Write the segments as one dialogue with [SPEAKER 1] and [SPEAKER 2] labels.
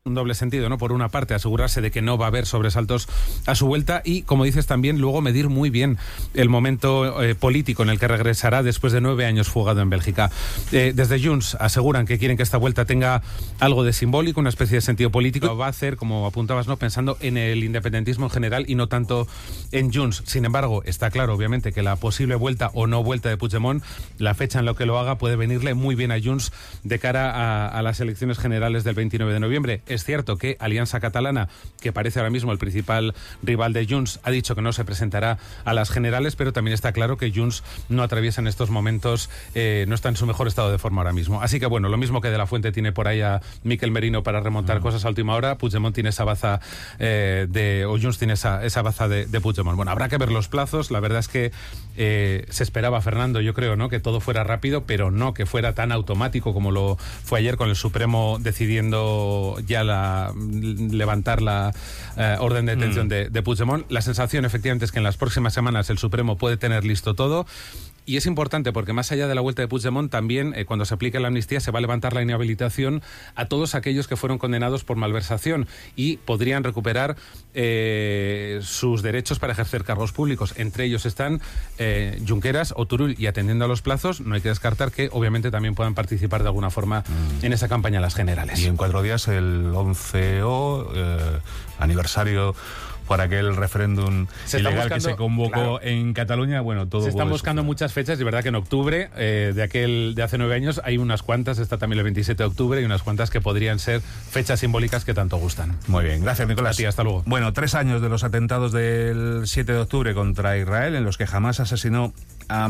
[SPEAKER 1] un doble sentido, ¿no? Por una parte, asegurarse de que no va a haber sobresaltos a su vuelta y, como dices también, luego medir muy bien el momento político en el que regresará después de 9 años fugado en Bélgica. Desde Junts aseguran que quieren que esta vuelta tenga algo de simbólico, una especie de sentido político. Lo va a hacer, como apuntabas, ¿no? Pensando en el independentismo en general y no tanto en Junts. Sin embargo, está claro, obviamente, que la posible vuelta o no vuelta de Puigdemont, la fecha en la que lo haga, puede venirle muy bien a Junts de cara a las elecciones generales del 29 de noviembre. Es cierto que Alianza Catalana, que parece ahora mismo el principal rival de Junts, ha dicho que no se presentará a las generales, pero también está claro que Junts no atraviesa en estos momentos, no está en su mejor estado de forma ahora mismo. Así que bueno, lo mismo que De la Fuente tiene por ahí a Miquel Merino para remontar cosas a última hora, Puigdemont tiene esa baza o Junts tiene esa baza de Puigdemont. Bueno, habrá que ver los plazos. La verdad es que se esperaba, Fernando, yo creo, ¿no?, que todo fuera rápido, pero no que fuera tan automático como lo fue ayer, con el Supremo decidiendo ya levantar la orden de detención de Puigdemont. La sensación, efectivamente, es que en las próximas semanas el Supremo puede tener listo todo. Y es importante porque más allá de la vuelta de Puigdemont, también cuando se aplique la amnistía se va a levantar la inhabilitación a todos aquellos que fueron condenados por malversación y podrían recuperar sus derechos para ejercer cargos públicos. Entre ellos están Junqueras o Turull, y atendiendo a los plazos no hay que descartar que obviamente también puedan participar de alguna forma en esa campaña a las generales.
[SPEAKER 2] Y en 4 días el 11º aniversario por aquel referéndum ilegal que se convocó en Cataluña. Bueno, todo
[SPEAKER 1] se están buscando muchas fechas, y es verdad que en octubre de hace 9 años hay unas cuantas, está también el 27 de octubre, y unas cuantas que podrían ser fechas simbólicas que tanto gustan.
[SPEAKER 2] Muy bien, gracias, Nicolás.
[SPEAKER 1] A ti, hasta luego.
[SPEAKER 2] Bueno, 3 años de los atentados del 7 de octubre contra Israel, en los que Hamás asesinó a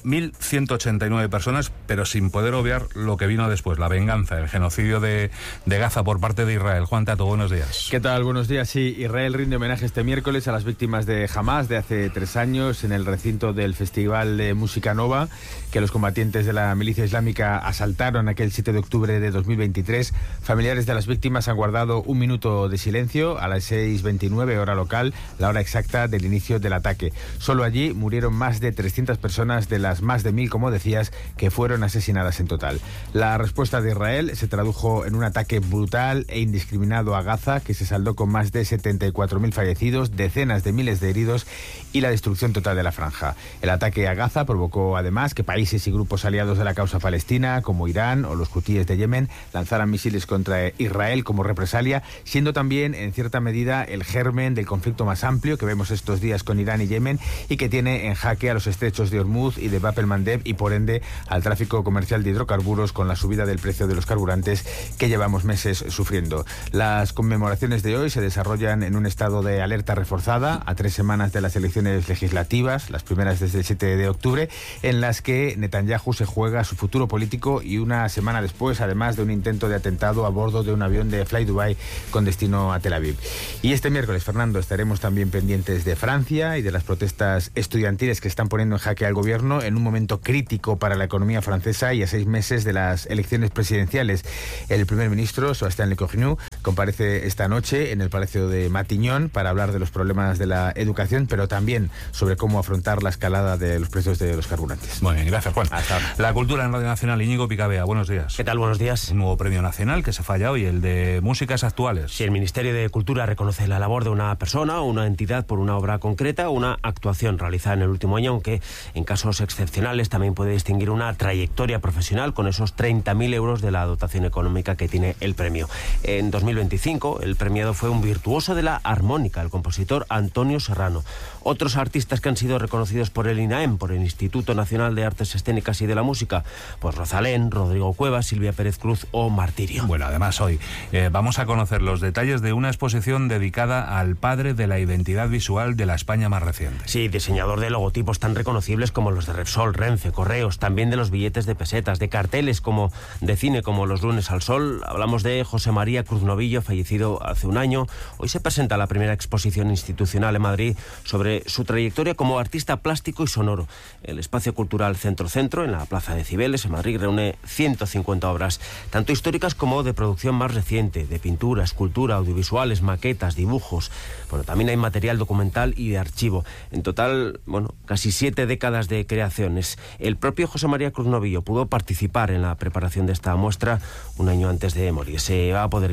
[SPEAKER 2] 1.189 personas, pero sin poder obviar lo que vino después, la venganza, el genocidio de Gaza por parte de Israel. Juan Tato, buenos días.
[SPEAKER 3] ¿Qué tal? Buenos días. Sí, Israel rinde homenaje este miércoles a las víctimas de Hamás de hace 3 años en el recinto del Festival de Música Nova, que los combatientes de la milicia islámica asaltaron aquel 7 de octubre de 2023. Familiares de las víctimas han guardado un minuto de silencio a las 6:29 hora local, la hora exacta del inicio del ataque. Solo allí murieron más de 300 personas de las más de 1.000, como decías, que fueron asesinadas en total. La respuesta de Israel se tradujo en un ataque brutal e indiscriminado a Gaza, que se saldó con más de 74.000 fallecidos, decenas de miles de heridos y la destrucción total de la franja. El ataque a Gaza provocó además que países y grupos aliados de la causa palestina, como Irán o los hutíes de Yemen, lanzaran misiles contra Israel como represalia, siendo también en cierta medida el germen del conflicto más amplio que vemos estos días con Irán y Yemen, y que tiene en jaque a los estrechos de Hormuz y de Bab el-Mandeb, y por ende al tráfico comercial de hidrocarburos, con la subida del precio de los carburantes que llevamos meses sufriendo. Las conmemoraciones de hoy se desarrollan en un estado de alerta reforzada a 3 semanas de las elecciones legislativas, las primeras desde el 7 de octubre, en las que Netanyahu se juega su futuro político, y una semana después, además, de un intento de atentado a bordo de un avión de Fly Dubai con destino a Tel Aviv. Y este miércoles, Fernando, estaremos también pendientes de Francia y de las protestas estudiantiles que están poniendo en jaque al gobierno en un momento crítico para la economía francesa y a 6 meses de las elecciones presidenciales. El primer ministro, Sébastien Lecornu, comparece esta noche en el Palacio de Matignon para hablar de los problemas de la educación, pero también sobre cómo afrontar la escalada de los precios de los carburantes.
[SPEAKER 2] Muy bien, gracias, Juan.
[SPEAKER 3] Hasta ahora.
[SPEAKER 2] La cultura en Radio Nacional, Íñigo Picabea, buenos días.
[SPEAKER 4] ¿Qué tal? Buenos días.
[SPEAKER 2] Un nuevo premio nacional que se falla hoy, el de Músicas Actuales.
[SPEAKER 4] Sí, el Ministerio de Cultura reconoce la labor de una persona o una entidad por una obra concreta o una actuación realizada en el último año, aunque en casos excepcionales también puede distinguir una trayectoria profesional con esos 30.000 euros de la dotación económica que tiene el premio. En 2025, el premiado fue un virtuoso de la armónica, el compositor Antonio Serrano. Otros artistas que han sido reconocidos por el INAEM, por el Instituto Nacional de Artes Escénicas y de la Música, pues Rosalén, Rodrigo Cuevas, Silvia Pérez Cruz o Martirio.
[SPEAKER 2] Bueno, además hoy vamos a conocer los detalles de una exposición dedicada al padre de la identidad visual de la España más reciente.
[SPEAKER 4] Sí, diseñador de logotipos tan reconocibles como los de Repsol, Renfe, Correos, también de los billetes de pesetas, de carteles como de cine como Los lunes al sol. Hablamos de José María Cruz Novillo, fallecido hace un año. Hoy se presenta la primera exposición institucional en Madrid sobre su trayectoria como artista plástico y sonoro. El espacio cultural Centro, en la Plaza de Cibeles, en Madrid, reúne 150 obras, tanto históricas como de producción más reciente, de pintura, escultura, audiovisuales, maquetas, dibujos. Bueno, también hay material documental y de archivo. En total, casi 7 décadas de creaciones. El propio José María Cruz Novillo pudo participar en la preparación de esta muestra un año antes de morir. Se va a poder visitar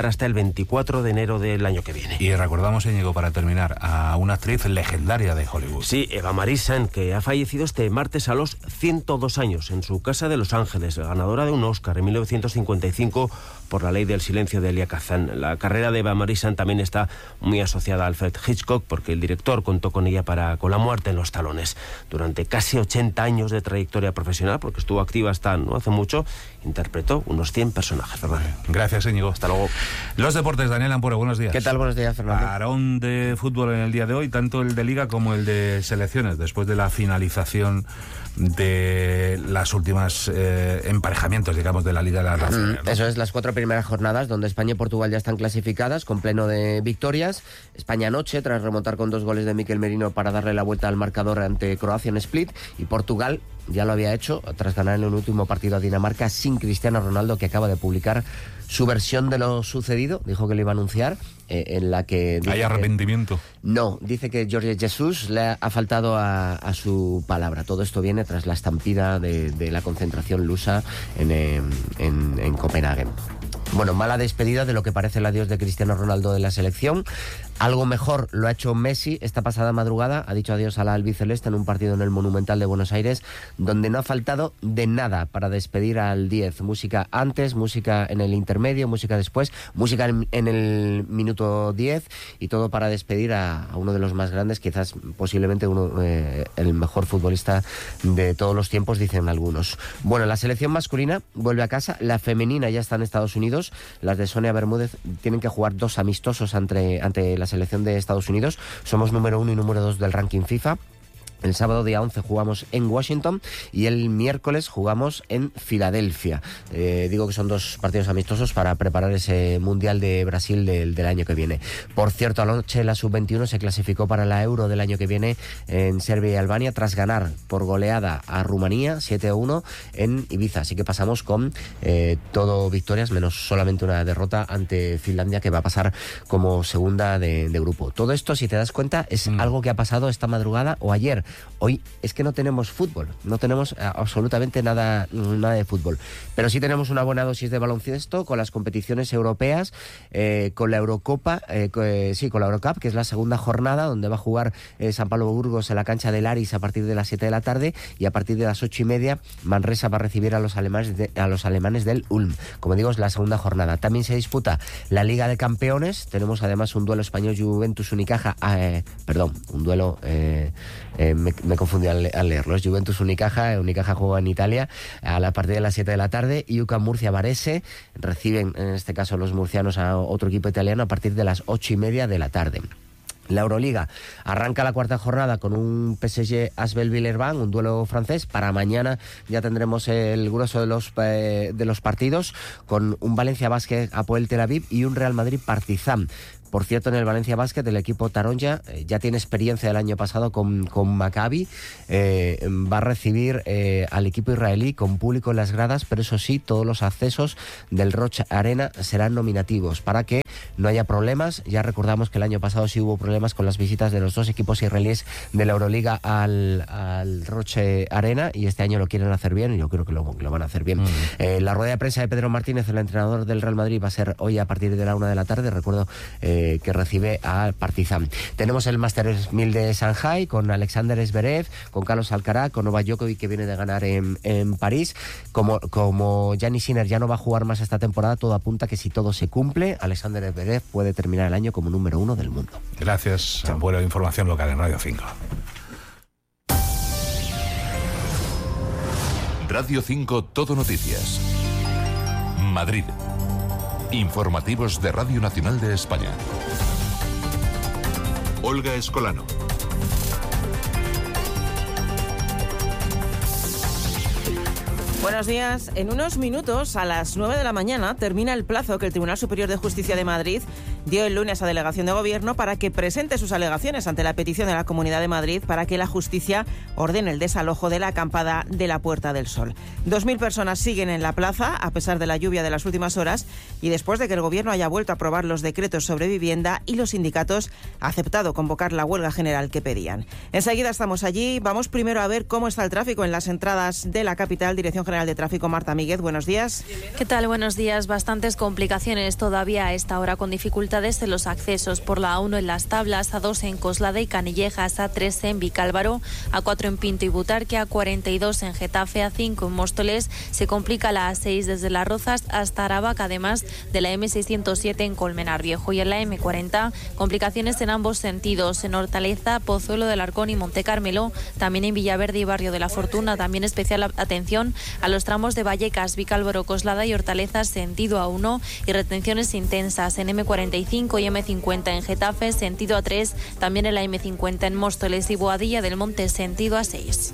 [SPEAKER 4] hasta el 24 de enero del año que viene.
[SPEAKER 2] Y recordamos, Íñigo, para terminar, a una actriz legendaria de Hollywood.
[SPEAKER 4] Sí, Eva Marie Saint, que ha fallecido este martes a los 102 años en su casa de Los Ángeles, ganadora de un Oscar en 1955 por La ley del silencio de Elia Kazan. La carrera de Eva Marie Saint también está muy asociada a Alfred Hitchcock, porque el director contó con ella con La muerte en los talones. Durante casi 80 años de trayectoria profesional, porque estuvo activa hasta no hace mucho, interpretó unos 100 personajes. Fernando.
[SPEAKER 2] Gracias, Íñigo.
[SPEAKER 4] Hasta luego.
[SPEAKER 2] Los deportes, Daniel Ampuro, buenos días.
[SPEAKER 5] ¿Qué tal? Buenos días, Fernando.
[SPEAKER 2] Parón de fútbol en el día de hoy, tanto el de Liga como el de selecciones, después de la finalización de las últimas emparejamientos, digamos, de la Liga de las Naciones, ¿no?
[SPEAKER 5] Eso es, las 4 primeras jornadas, donde España y Portugal ya están clasificadas, con pleno de victorias. España anoche, tras remontar con 2 goles de Mikel Merino para darle la vuelta al marcador ante Croacia en Split, y Portugal ya lo había hecho tras ganar en el último partido a Dinamarca sin Cristiano Ronaldo, que acaba de publicar su versión de lo sucedido. Dijo que lo iba a anunciar, en la que...
[SPEAKER 2] ¿Hay arrepentimiento?
[SPEAKER 5] No, dice que Jorge Jesus le ha faltado a su palabra. Todo esto viene tras la estampida de la concentración lusa en Copenhague. Bueno, mala despedida de lo que parece el adiós de Cristiano Ronaldo de la selección. Algo mejor lo ha hecho Messi esta pasada madrugada. Ha dicho adiós a la albiceleste en un partido en el Monumental de Buenos Aires, donde no ha faltado de nada para despedir al 10. Música antes, música en el intermedio, música después, música en el minuto 10, y todo para despedir a uno de los más grandes, quizás posiblemente el mejor futbolista de todos los tiempos, dicen algunos. Bueno, la selección masculina vuelve a casa, la femenina ya está en Estados Unidos. Las de Sonia Bermúdez tienen que jugar 2 amistosos ante la selección de Estados Unidos. Somos número 1 y número 2 del ranking FIFA. El sábado día 11 jugamos en Washington y el miércoles jugamos en Filadelfia. Digo que son 2 partidos amistosos para preparar ese Mundial de Brasil del año que viene. Por cierto, anoche la Sub-21 se clasificó para la Euro del año que viene en Serbia y Albania, tras ganar por goleada a Rumanía 7-1 en Ibiza. Así que pasamos con todo victorias, menos solamente una derrota ante Finlandia, que va a pasar como segunda de grupo. Todo esto, si te das cuenta, es algo que ha pasado esta madrugada o ayer. Hoy es que no tenemos fútbol, no tenemos absolutamente nada de fútbol, pero sí tenemos una buena dosis de baloncesto con las competiciones europeas, con la Eurocopa, con la Eurocup, que es la segunda jornada, donde va a jugar San Pablo Burgos en la cancha del Aris a partir de las 7 de la tarde, y a partir de las 8:30 Manresa va a recibir a los alemanes del Ulm. Como digo, es la segunda jornada. También se disputa la Liga de Campeones. Tenemos además un duelo español Juventus-Unicaja, me confundí al leerlo. Es Juventus Unicaja juega en Italia a partir de las 7 de la tarde, y UCAM Murcia Varese reciben, en este caso los murcianos, a otro equipo italiano a partir de las 8:30 de la tarde. La Euroliga arranca la 4ª jornada con un PSG Asvel Villeurbanne, un duelo francés. Para mañana ya tendremos el grueso de los partidos, con un Valencia Basket Apoel Tel Aviv y un Real Madrid Partizan. Por cierto, en el Valencia Basket, el equipo Taronja ya tiene experiencia del año pasado con Maccabi. Va a recibir al equipo israelí con público en las gradas, pero eso sí, todos los accesos del Roch Arena serán nominativos para que no haya problemas. Ya recordamos que el año pasado sí hubo problemas con las visitas de los 2 equipos israelíes de la Euroliga al Roche Arena, y este año lo quieren hacer bien, y yo creo que lo van a hacer bien. La rueda de prensa de Pedro Martínez, el entrenador del Real Madrid, va a ser hoy a partir de la 1 de la tarde. Recuerdo que recibe al Partizan. Tenemos el Masters 1000 de Shanghai con Alexander Zverev, con Carlos Alcaraz, con Novak Djokovic, que viene de ganar en París. Como Gianni Sinner ya no va a jugar más esta temporada, todo apunta que si todo se cumple, Alexander Zverev puede terminar el año como número 1 del mundo.
[SPEAKER 2] Gracias. Buena información local en Radio 5.
[SPEAKER 6] Radio 5 Todo Noticias. Madrid. Informativos de Radio Nacional de España. Olga Escolano.
[SPEAKER 7] Buenos días. En unos minutos, a las 9 de la mañana, termina el plazo que el Tribunal Superior de Justicia de Madrid dio el lunes a Delegación de Gobierno para que presente sus alegaciones ante la petición de la Comunidad de Madrid para que la justicia ordene el desalojo de la acampada de la Puerta del Sol. 2.000 personas siguen en la plaza, a pesar de la lluvia de las últimas horas, y después de que el Gobierno haya vuelto a aprobar los decretos sobre vivienda y los sindicatos ha aceptado convocar la huelga general que pedían. Enseguida estamos allí. Vamos primero a ver cómo está el tráfico en las entradas de la capital. Dirección General General de Tráfico, Marta Míguez. Buenos días.
[SPEAKER 8] ¿Qué tal? Buenos días. Bastantes complicaciones todavía a esta hora, con dificultades en los accesos por la A1 en Las Tablas, A2 en Coslada y Canillejas, A3 en Vicálvaro, A4 en Pinto y Butarque, A42 en Getafe, A5 en Móstoles. Se complica la A6 desde Las Rozas hasta Aravaca, además de la M607 en Colmenar Viejo. Y en la M40, complicaciones en ambos sentidos, en Hortaleza, Pozuelo del Arcón y Monte Carmelo, también en Villaverde y Barrio de la Fortuna. También especial atención a los tramos de Vallecas, Vicálvaro, Coslada y Hortaleza, sentido A1, y retenciones intensas en M45 y M50 en Getafe, sentido A3, también en la M50 en Móstoles y Boadilla del Monte, sentido A6.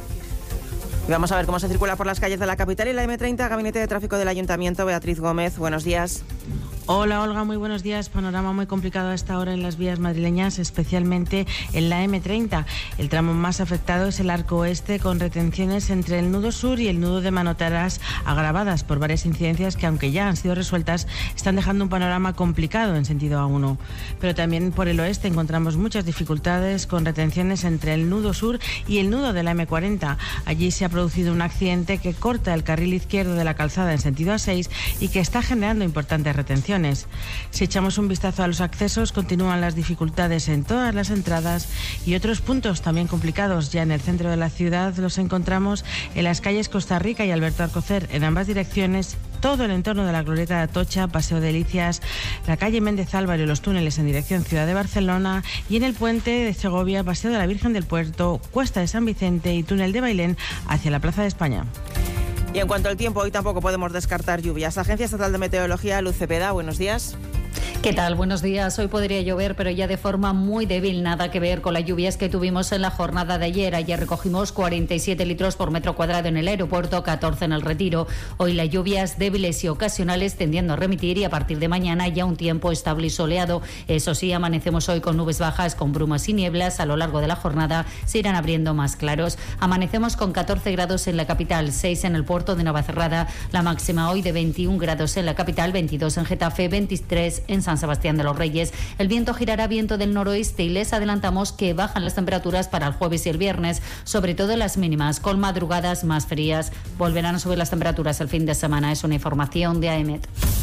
[SPEAKER 7] Y vamos a ver cómo se circula por las calles de la capital y la M30, Gabinete de Tráfico del Ayuntamiento. Beatriz Gómez, buenos días.
[SPEAKER 9] Hola Olga, muy buenos días. Panorama muy complicado a esta hora en las vías madrileñas, especialmente en la M30. El tramo más afectado es el arco oeste, con retenciones entre el nudo sur y el nudo de Manotaras, agravadas por varias incidencias que, aunque ya han sido resueltas, están dejando un panorama complicado en sentido A1. Pero también por el oeste encontramos muchas dificultades, con retenciones entre el nudo sur y el nudo de la M40. Allí se ha producido un accidente que corta el carril izquierdo de la calzada en sentido A6 y que está generando importantes retenciones. Si echamos un vistazo a los accesos, continúan las dificultades en todas las entradas y otros puntos también complicados. Ya en el centro de la ciudad los encontramos en las calles Costa Rica y Alberto Alcocer, en ambas direcciones, todo el entorno de la Glorieta de Atocha, Paseo de Delicias, la calle Méndez Álvaro y los túneles en dirección Ciudad de Barcelona, y en el puente de Segovia, Paseo de la Virgen del Puerto, Cuesta de San Vicente y túnel de Bailén hacia la Plaza de España.
[SPEAKER 7] Y en cuanto al tiempo, hoy tampoco podemos descartar lluvias. Agencia Estatal de Meteorología, Luz Cepeda, buenos días.
[SPEAKER 10] ¿Qué tal? Buenos días. Hoy podría llover, pero ya de forma muy débil, nada que ver con las lluvias que tuvimos en la jornada de ayer. Ayer recogimos 47 litros por metro cuadrado en el aeropuerto, 14 en el Retiro. Hoy las lluvias débiles y ocasionales tendiendo a remitir, y a partir de mañana ya un tiempo estable y soleado. Eso sí, amanecemos hoy con nubes bajas, con brumas y nieblas. A lo largo de la jornada se irán abriendo más claros. Amanecemos con 14 grados en la capital, 6 en el puerto de Navacerrada. La máxima hoy de 21 grados en la capital, 22 en Getafe, 23 en San Sebastián de los Reyes. El viento girará viento del noroeste y les adelantamos que bajan las temperaturas para el jueves y el viernes, sobre todo las mínimas, con madrugadas más frías. Volverán a subir las temperaturas el fin de semana. Es una información de AEMET.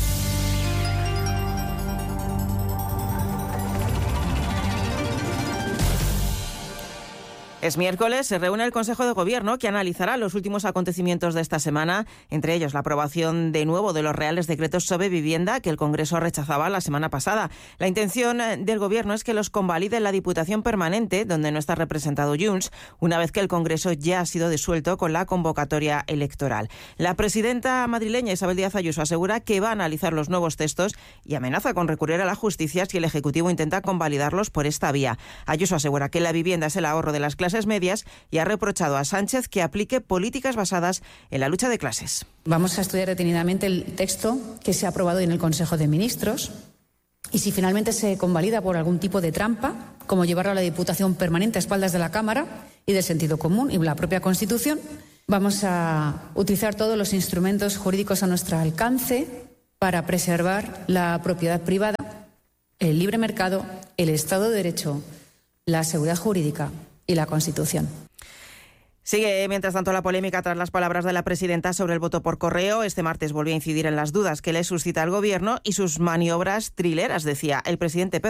[SPEAKER 7] Es miércoles, se reúne el Consejo de Gobierno, que analizará los últimos acontecimientos de esta semana, entre ellos la aprobación de nuevo de los reales decretos sobre vivienda que el Congreso rechazaba la semana pasada. La intención del Gobierno es que los convalide la Diputación Permanente, donde no está representado Junts, una vez que el Congreso ya ha sido disuelto con la convocatoria electoral. La presidenta madrileña Isabel Díaz Ayuso asegura que va a analizar los nuevos textos y amenaza con recurrir a la justicia si el Ejecutivo intenta convalidarlos por esta vía. Ayuso asegura que la vivienda es el ahorro de las clases medias y ha reprochado a Sánchez que aplique políticas basadas en la lucha de clases.
[SPEAKER 11] Vamos a estudiar detenidamente el texto que se ha aprobado en el Consejo de Ministros, y si finalmente se convalida por algún tipo de trampa, como llevarlo a la Diputación Permanente a espaldas de la Cámara y del sentido común y la propia Constitución, vamos a utilizar todos los instrumentos jurídicos a nuestro alcance para preservar la propiedad privada, el libre mercado, el Estado de Derecho, la seguridad jurídica y la Constitución.
[SPEAKER 7] Sigue, mientras tanto, la polémica tras las palabras de la presidenta sobre el voto por correo. Este martes volvió a incidir en las dudas que le suscita al Gobierno y sus maniobras trileras, decía el presidente Pedro